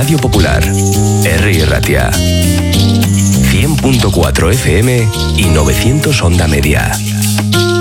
Radio Popular, R. Ratia, 100.4 FM y 900 onda media.